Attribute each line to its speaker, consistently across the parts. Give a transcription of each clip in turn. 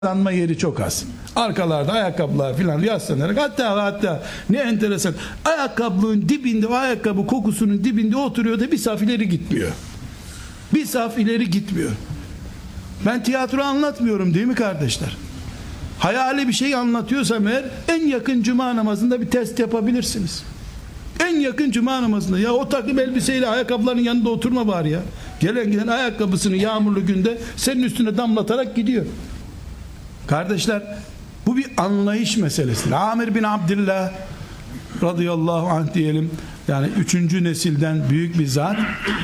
Speaker 1: yaslanma yeri çok az. Arkalarda ayakkabılar filan yaslanarak, hatta ne enteresan, ayakkabının dibinde, o ayakkabı kokusunun dibinde oturuyor da bir saf ileri gitmiyor. Bir saf ileri gitmiyor. Ben tiyatro anlatmıyorum değil mi kardeşler? Hayali bir şey anlatıyorsam eğer, en yakın cuma namazında bir test yapabilirsiniz. En yakın cuma namazında ya o takım elbiseyle ayakkabıların yanında oturma bari ya. Gelen giden ayakkabısını yağmurlu günde senin üstüne damlatarak gidiyor. Kardeşler, bu bir anlayış meselesidir. Amir bin Abdillah radıyallahu anh diyelim, yani 3. nesilden büyük bir zat,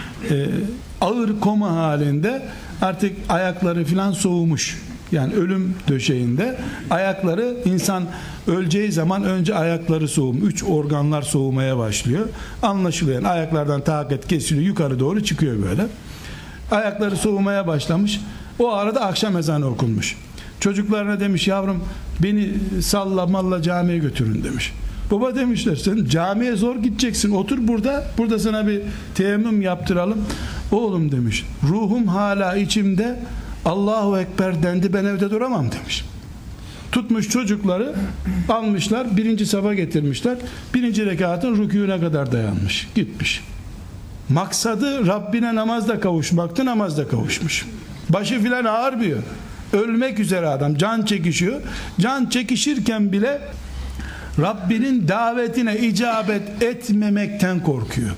Speaker 1: ağır koma halinde, artık ayakları filan soğumuş. Yani ölüm döşeğinde, ayakları, insan öleceği zaman önce ayakları soğum, 3 organlar soğumaya başlıyor. Anlaşılıyor. Yani ayaklardan takat kesiliyor, yukarı doğru çıkıyor böyle. Ayakları soğumaya başlamış. O arada akşam ezanı okunmuş. Çocuklarına demiş, yavrum beni salla camiye götürün demiş. Baba demişler, sen camiye zor gideceksin, otur burada sana bir teyemmüm yaptıralım. Oğlum demiş, ruhum hala içimde, Allahu Ekber dendi, ben evde duramam demiş. Tutmuş çocukları, almışlar, 1. safa getirmişler, 1. rekatın rükûne kadar dayanmış, gitmiş. Maksadı Rabbine namazda kavuşmaktı, namazda kavuşmuş. Başı filan ağrıyor, ölmek üzere adam, can çekişiyor. Can çekişirken bile Rabbinin davetine icabet etmemekten korkuyor.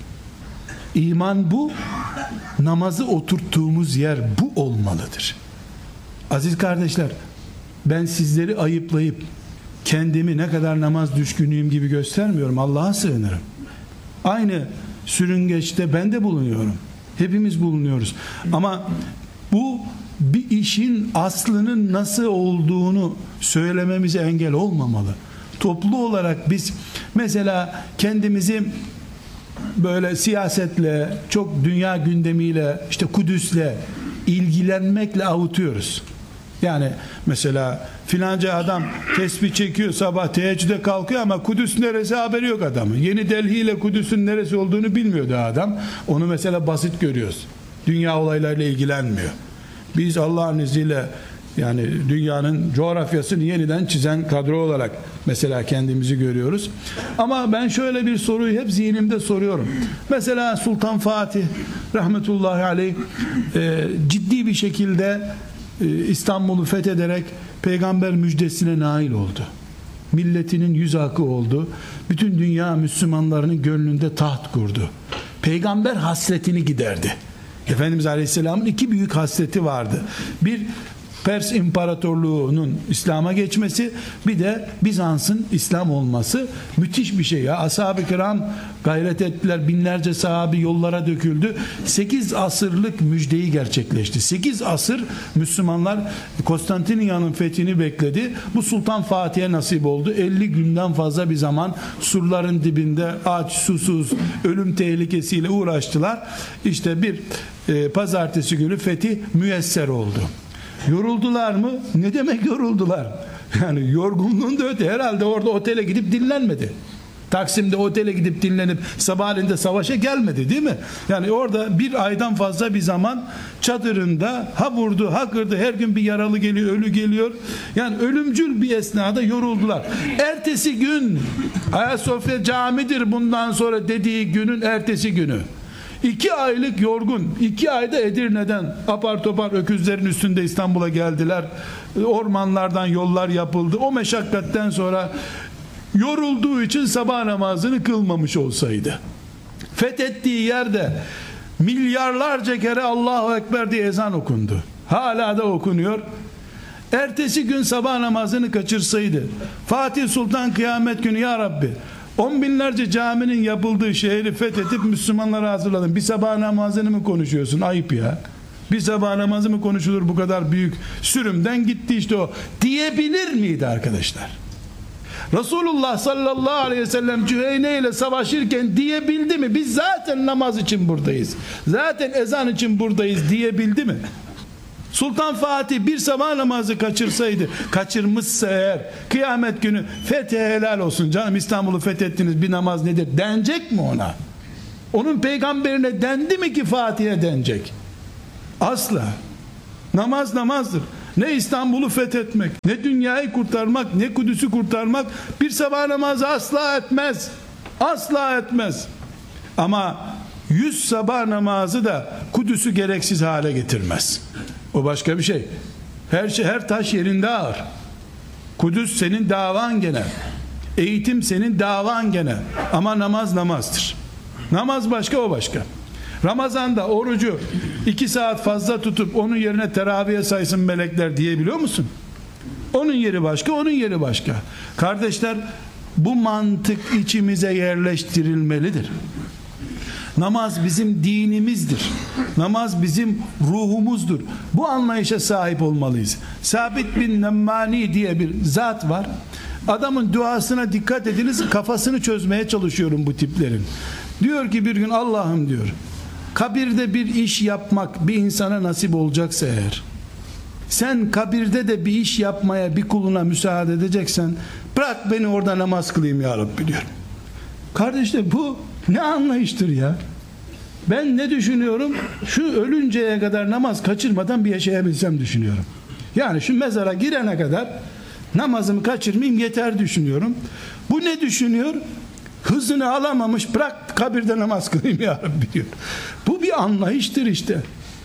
Speaker 1: İman bu, namazı oturttuğumuz yer bu olmalıdır. Aziz kardeşler, ben sizleri ayıplayıp kendimi ne kadar namaz düşkünüyüm gibi göstermiyorum. Allah'a sığınırım. Aynı sürüngeçte ben de bulunuyorum. Hepimiz bulunuyoruz. Ama bu bir işin aslının nasıl olduğunu söylememize engel olmamalı. Toplu olarak biz mesela kendimizi böyle siyasetle, çok dünya gündemiyle, işte Kudüs'le ilgilenmekle avutuyoruz. Yani mesela filanca adam tesbih çekiyor, sabah teheccüde kalkıyor ama Kudüs neresi haberi yok adamın. Yeni Delhi ile Kudüs'ün neresi olduğunu bilmiyordu adam. Onu mesela basit görüyoruz. Dünya olaylarıyla ilgilenmiyor. Biz Allah'ın izniyle, yani dünyanın coğrafyasını yeniden çizen kadro olarak mesela kendimizi görüyoruz. Ama ben şöyle bir soruyu hep zihnimde soruyorum. Mesela Sultan Fatih rahmetullahi aleyh ciddi bir şekilde İstanbul'u fethederek peygamber müjdesine nail oldu. Milletinin yüz akı oldu. Bütün dünya Müslümanlarının gönlünde taht kurdu. Peygamber hasretini giderdi. Efendimiz Aleyhisselam'ın 2 büyük hasreti vardı. Bir, Pers İmparatorluğu'nun İslam'a geçmesi, bir de Bizans'ın İslam olması. Müthiş bir şey ya. Ashab-ı kiram gayret ettiler. Binlerce sahabi yollara döküldü. 8 asırlık müjdeyi gerçekleşti. 8 asır Müslümanlar Konstantiniyye'nin fethini bekledi. Bu Sultan Fatih'e nasip oldu. 50 günden fazla bir zaman surların dibinde aç, susuz, ölüm tehlikesiyle uğraştılar. İşte bir pazartesi günü fetih müyesser oldu. Yoruldular mı? Ne demek yoruldular? Yani yorgunluğun da öte. Herhalde orada otele gidip dinlenmedi. Taksim'de otele gidip dinlenip sabahleyin de savaşa gelmedi değil mi? Yani orada bir aydan fazla bir zaman çadırında ha vurdu ha kırdı, her gün bir yaralı geliyor, ölü geliyor. Yani ölümcül bir esnada yoruldular. Ertesi gün Ayasofya camidir bundan sonra dediği günün ertesi günü, 2 aylık yorgun, 2 ayda Edirne'den apar topar öküzlerin üstünde İstanbul'a geldiler. Ormanlardan yollar yapıldı. O meşakkatten sonra yorulduğu için sabah namazını kılmamış olsaydı, fethettiği yerde milyarlarca kere Allahu Ekber diye ezan okundu. Hala da okunuyor. Ertesi gün sabah namazını kaçırsaydı, Fatih Sultan kıyamet günü, ya Rabbi 10 binlerce caminin yapıldığı şehri fethedip Müslümanları hazırladın, bir sabah namazını mı konuşuyorsun? Ayıp ya. Bir sabah namazı mı konuşulur bu kadar büyük sürümden, gitti işte o diyebilir miydi arkadaşlar? Resulullah sallallahu aleyhi ve sellem Cüheyne ile savaşırken diyebildi mi? Biz zaten namaz için buradayız, zaten ezan için buradayız diyebildi mi? Sultan Fatih bir sabah namazı kaçırsaydı, kaçırmışsa eğer, kıyamet günü fethe helal olsun canım, İstanbul'u fethettiniz, bir namaz nedir denecek mi ona? Onun peygamberine dendi mi ki Fatih'e denecek? Asla. Namaz namazdır. ne İstanbul'u fethetmek, ne dünyayı kurtarmak, ne Kudüs'ü kurtarmak bir sabah namazı asla etmez. Asla etmez. Ama 100 sabah namazı da Kudüs'ü gereksiz hale getirmez. O başka bir şey. Her taş yerinde ağır. Kudüs senin davan gene. Eğitim senin davan gene. Ama namaz namazdır. Namaz başka, o başka. Ramazan'da orucu 2 saat fazla tutup onun yerine teraviye saysın melekler diyebiliyor musun? Onun yeri başka, onun yeri başka. Kardeşler, bu mantık içimize yerleştirilmelidir. Namaz bizim dinimizdir. Namaz bizim ruhumuzdur. Bu anlayışa sahip olmalıyız. Sabit bin Nemmani diye bir zat var. Adamın duasına dikkat ediniz, kafasını çözmeye çalışıyorum bu tiplerin. Diyor ki bir gün, Allah'ım diyor, kabirde bir iş yapmak bir insana nasip olacaksa eğer, sen kabirde de bir iş yapmaya bir kuluna müsaade edeceksen, bırak beni orada namaz kılayım ya Rabbi diyor. Kardeşler, bu ne anlayıştır ya? Ben ne düşünüyorum? Şu ölünceye kadar namaz kaçırmadan bir yaşayabilsem düşünüyorum. Yani şu mezara girene kadar namazımı kaçırmayayım yeter düşünüyorum. Bu ne düşünüyor? Hızını alamamış, bırak kabirde namaz kılayım ya Rabbi diyor. Bu bir anlayıştır işte.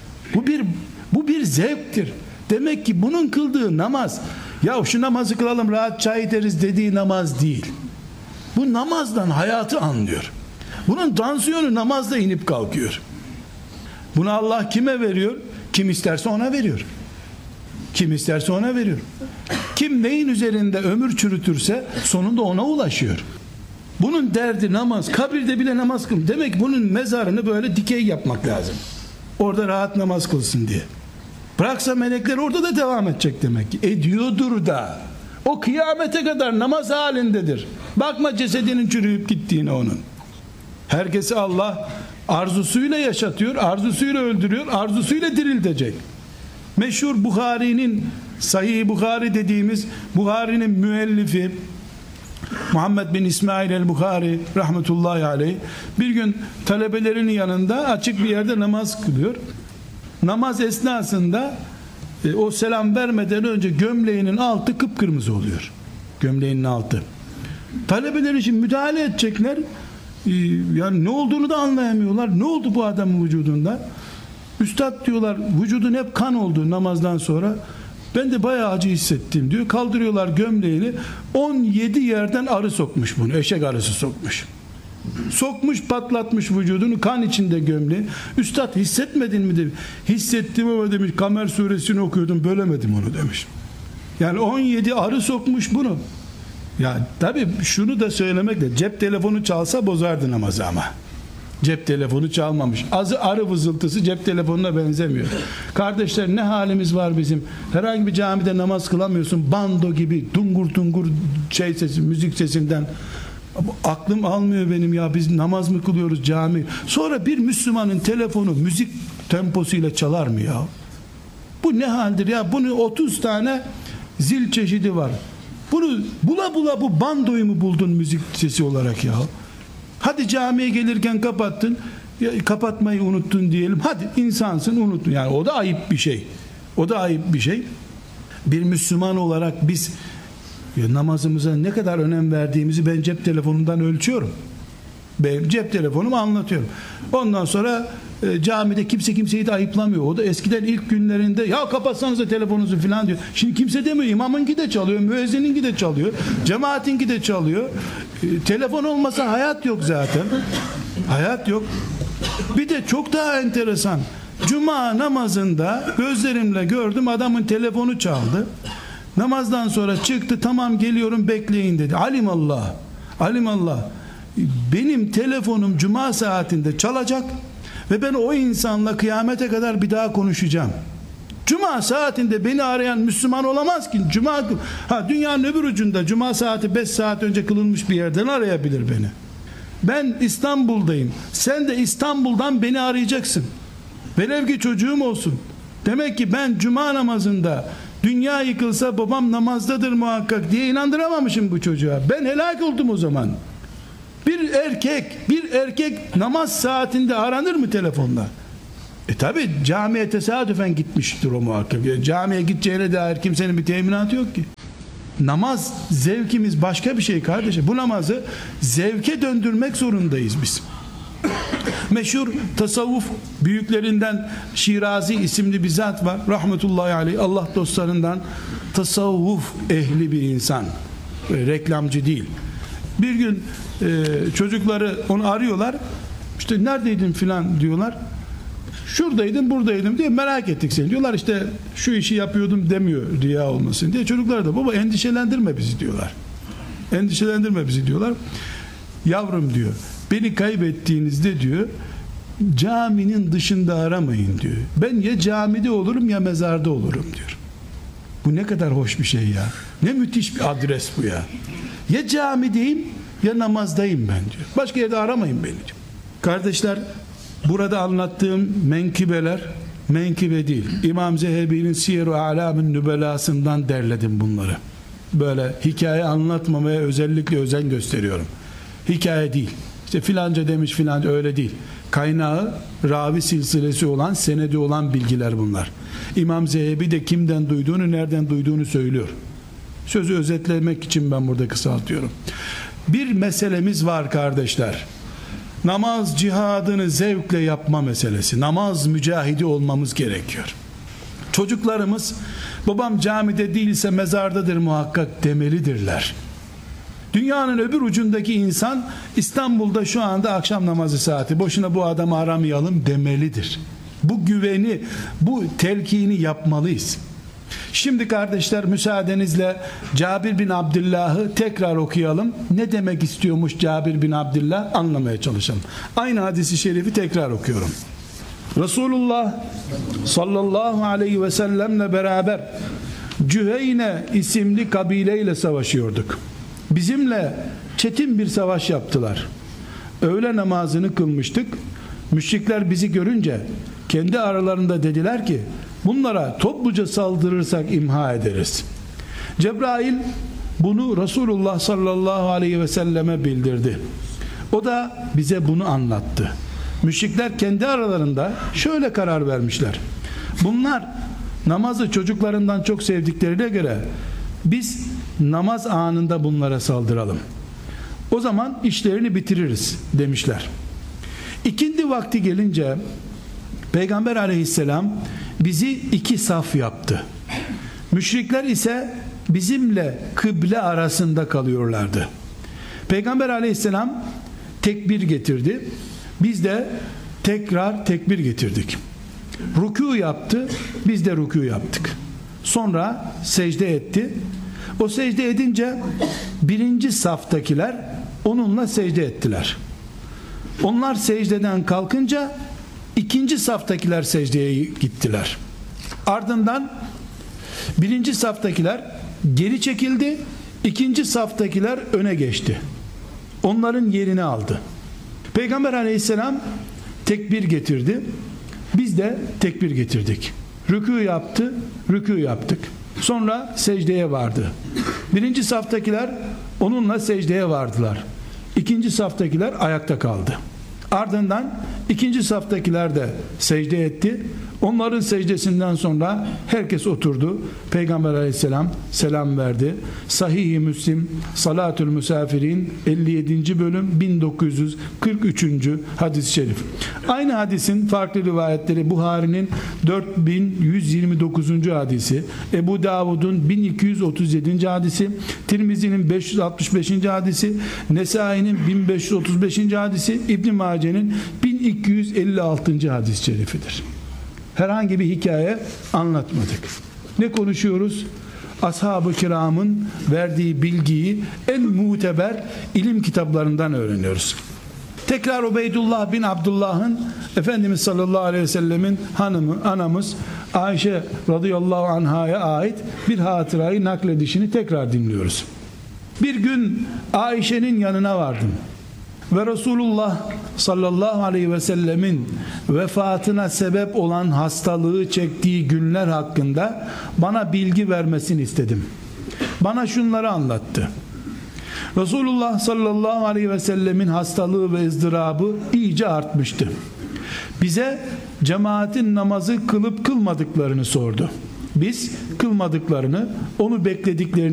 Speaker 1: Bu bir zevktir. Demek ki bunun kıldığı namaz, ya şu namazı kılalım rahat çay içeriz dediği namaz değil. Bu namazdan hayatı anlıyor. Bunun tansiyonu namazda inip kalkıyor. Bunu Allah kime veriyor? Kim isterse ona veriyor. Kim isterse ona veriyor. Kim neyin üzerinde ömür çürütürse sonunda ona ulaşıyor. Bunun derdi namaz. Kabirde bile namaz kıl. Demek ki bunun mezarını böyle dikey yapmak lazım. Orada rahat namaz kılsın diye. Bıraksa melekler orada da devam edecek demek ki. Ediyordur da. O kıyamete kadar namaz halindedir. Bakma cesedinin çürüyüp gittiğine onun. Herkesi Allah arzusuyla yaşatıyor, arzusuyla öldürüyor, arzusuyla diriltecek. Meşhur Buhari'nin, Sahih Buhari dediğimiz Buhari'nin müellifi Muhammed bin İsmail el-Buhari rahmetullahi aleyh bir gün talebelerinin yanında açık bir yerde namaz kılıyor. Namaz esnasında o selam vermeden önce gömleğinin altı kıpkırmızı oluyor. Gömleğinin altı. Talebeler için müdahale edecekler. Yani ne olduğunu da anlayamıyorlar. Ne oldu bu adamın vücudunda? Üstad diyorlar, vücudun hep kan oldu namazdan sonra. Ben de bayağı acı hissettim diyor. Kaldırıyorlar gömleğini. 17 yerden arı sokmuş bunu. Eşek arısı sokmuş. Sokmuş, patlatmış vücudunu, kan içinde gömleği. Üstad hissetmedin mi demiş. Hissettim ama demiş, Kamer suresini okuyordum, bölemedim onu demiş. Yani 17 arı sokmuş bunu. Ya tabii şunu da söylemekle, cep telefonu çalsa bozardı namazı ama. Cep telefonu çalmamış. Azı arı vızıltısı cep telefonuna benzemiyor. Kardeşler, ne halimiz var bizim. Herhangi bir camide namaz kılamıyorsun. Bando gibi tungur tungur sesi, müzik sesinden. Aklım almıyor benim ya, biz namaz mı kılıyoruz cami? Sonra bir Müslümanın telefonu müzik temposuyla çalar mı ya? Bu ne haldir ya? Bunu 30 tane zil çeşidi var. Bunu bula bu bandoyu mu buldun müzik sesi olarak ya? Hadi camiye gelirken kapattın, kapatmayı unuttun diyelim. Hadi insansın, unuttun. Yani o da ayıp bir şey. O da ayıp bir şey. Bir Müslüman olarak biz namazımıza ne kadar önem verdiğimizi ben cep telefonundan ölçüyorum. Ben cep telefonumu anlatıyorum. Ondan sonra camide kimse kimseyi de ayıplamıyor. O da eskiden ilk günlerinde ya kapatsanıza telefonunuzu falan diyor. Şimdi kimse demiyor. İmamınki de çalıyor, müezzininki de çalıyor, cemaatinki de çalıyor. Telefon olmasa hayat yok zaten. Hayat yok. Bir de çok daha enteresan. Cuma namazında gözlerimle gördüm, adamın telefonu çaldı. Namazdan sonra çıktı, tamam geliyorum bekleyin dedi. Alimallah. Alimallah. Benim telefonum cuma saatinde çalacak ve ben o insanla kıyamete kadar bir daha konuşacağım. Cuma saatinde beni arayan Müslüman olamaz ki. Dünyanın öbür ucunda cuma saati 5 saat önce kılınmış bir yerden arayabilir beni. Ben İstanbul'dayım. Sen de İstanbul'dan beni arayacaksın. Velev ki çocuğum olsun. Demek ki ben cuma namazında dünya yıkılsa babam namazdadır muhakkak diye inandıramamışım bu çocuğa. Ben helak oldum o zaman. Bir erkek namaz saatinde aranır mı telefonla? Tabi camiye tesadüfen gitmiştir o muhakkak. Camiye gideceğine dair kimsenin bir teminatı yok ki. Namaz zevkimiz başka bir şey kardeşim. Bu namazı zevke döndürmek zorundayız biz. Meşhur tasavvuf büyüklerinden Şirazi isimli bir zat var. Rahmetullahi aleyh. Allah dostlarından, tasavvuf ehli bir insan. Reklamcı değil. Bir gün çocukları onu arıyorlar. İşte neredeydin filan diyorlar. Şuradaydım, buradaydım diye, merak ettik seni diyorlar. İşte şu işi yapıyordum demiyor riya olmasın diye. Çocuklar da baba endişelendirme bizi diyorlar. Endişelendirme bizi diyorlar. Yavrum diyor, beni kaybettiğinizde diyor caminin dışında aramayın diyor. Ben ya camide olurum ya mezarda olurum diyor. Bu ne kadar hoş bir şey ya. Ne müthiş bir adres bu ya. Ya camideyim ya namazdayım ben diyor. Başka yerde aramayın beni diyor. Kardeşler, burada anlattığım menkıbeler menkıbe değil. İmam Zehebi'nin Siyer-i A'lam'ın nübelasından derledim bunları. Böyle hikaye anlatmamaya özellikle özen gösteriyorum. Hikaye değil. İşte filanca demiş filanca, öyle değil. Kaynağı, ravi silsilesi olan, senedi olan bilgiler bunlar. İmam Zehebi de kimden duyduğunu, nereden duyduğunu söylüyor. Sözü özetlemek için ben burada kısaltıyorum. Bir meselemiz var kardeşler. Namaz cihadını zevkle yapma meselesi. Namaz mücahidi olmamız gerekiyor. Çocuklarımız babam camide değilse mezardadır muhakkak demelidirler. Dünyanın öbür ucundaki insan İstanbul'da şu anda akşam namazı saati, boşuna bu adamı aramayalım demelidir. Bu güveni, bu telkini yapmalıyız. Şimdi kardeşler, müsaadenizle Cabir bin Abdullah'ı tekrar okuyalım. Ne demek istiyormuş Cabir bin Abdullah, anlamaya çalışalım. Aynı hadisi şerifi tekrar okuyorum. Resulullah sallallahu aleyhi ve sellemle beraber Cüheyne isimli kabileyle savaşıyorduk. Bizimle çetin bir savaş yaptılar. Öğle namazını kılmıştık. Müşrikler bizi görünce kendi aralarında dediler ki, bunlara topluca saldırırsak imha ederiz. Cebrail bunu Resulullah sallallahu aleyhi ve selleme bildirdi. O da bize bunu anlattı. Müşrikler kendi aralarında şöyle karar vermişler. Bunlar namazı çocuklarından çok sevdiklerine göre biz namaz anında bunlara saldıralım. O zaman işlerini bitiririz demişler. İkindi vakti gelince Peygamber aleyhisselam bizi iki saf yaptı. Müşrikler ise bizimle kıble arasında kalıyorlardı. Peygamber aleyhisselam tekbir getirdi. Biz de tekrar tekbir getirdik. Rükû yaptı. Biz de rükû yaptık. Sonra secde etti. O secde edince birinci saftakiler onunla secde ettiler. Onlar secdeden kalkınca ikinci saftakiler secdeye gittiler. Ardından birinci saftakiler geri çekildi. İkinci saftakiler öne geçti. Onların yerini aldı. Peygamber aleyhisselam tekbir getirdi. Biz de tekbir getirdik. Rükû yaptı, rükû yaptık. Sonra secdeye vardı. Birinci saftakiler onunla secdeye vardılar. İkinci saftakiler ayakta kaldı. Ardından ikinci saftakiler de secde etti. Onların secdesinden sonra herkes oturdu. Peygamber aleyhisselam selam verdi. Sahih-i Müslim Salatül Müsafirin 57. bölüm 1943. hadis-i şerif. Aynı hadisin farklı rivayetleri Buhari'nin 4129. hadisi, Ebu Davud'un 1237. hadisi, Tirmizi'nin 565. hadisi, Nesai'nin 1535. hadisi, İbn Mace'nin 1256. hadis-i şerifidir. Herhangi bir hikaye anlatmadık. Ne konuşuyoruz? Ashab-ı kiramın verdiği bilgiyi en muteber ilim kitaplarından öğreniyoruz. Tekrar Ubeydullah bin Abdullah'ın Efendimiz sallallahu aleyhi ve sellemin hanımı, anamız Ayşe radıyallahu anhaya ait bir hatırayı nakledişini tekrar dinliyoruz. Bir gün Ayşe'nin yanına vardım ve Resulullah sallallahu aleyhi ve sellemin vefatına sebep olan hastalığı çektiği günler hakkında bana bilgi vermesini istedim. Bana şunları anlattı. Resulullah sallallahu aleyhi ve sellemin hastalığı ve ızdırabı iyice artmıştı. bize cemaatin namazı kılıp kılmadıklarını sordu. Biz kılmadıklarını, onu beklediklerini